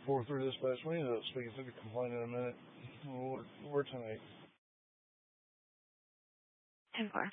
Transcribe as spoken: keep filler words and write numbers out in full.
four three dispatch. We ended up speaking to the complaint in a minute. Where, where tonight? ten four.